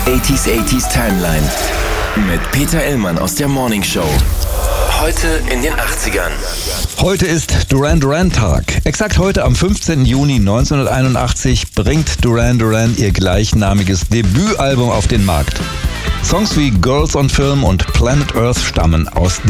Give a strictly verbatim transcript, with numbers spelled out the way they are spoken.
achtziger achtziger Timeline mit Peter Illmann aus der Morning Show. Heute in den achtzigern. Heute ist Duran Duran Tag. Exakt heute am fünfzehnten Juni neunzehnhunderteinundachtzig bringt Duran Duran ihr gleichnamiges Debütalbum auf den Markt. Songs wie Girls on Film und Planet Earth stammen aus